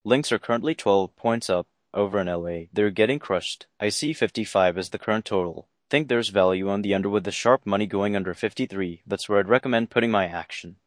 Lynx are currently 12 points up over in LA. They're getting crushed. I see 55 as the current total. Think there's value on the under with the sharp money going under 53. That's where I'd recommend putting my action.